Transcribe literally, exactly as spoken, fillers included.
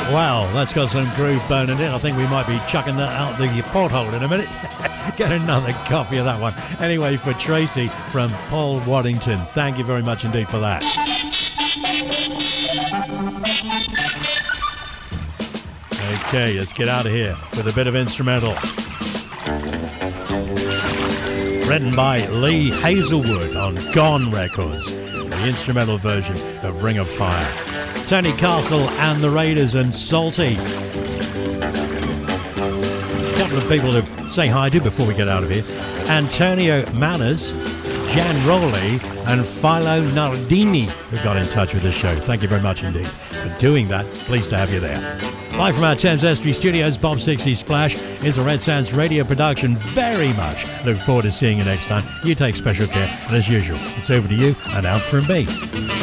Well, that's got some groove burning in. I think we might be chucking that out the porthole in a minute. Get another copy of that one. Anyway, for Tracy from Paul Waddington, thank you very much indeed for that. Okay, let's get out of here with a bit of instrumental. Written by Lee Hazelwood on Gone Records, the instrumental version of Ring of Fire. Tony Castle and the Raiders and Salty. A couple of people to say hi to before we get out of here. Antonio Manners, Jan Rowley and Philo Nardini, who got in touch with the show. Thank you very much indeed for doing that. Pleased to have you there. Live from our Thames Estuary studios, Bob sixty Splash is a Red Sands radio production. Very much look forward to seeing you next time. You take special care, and as usual, it's over to you and out from me.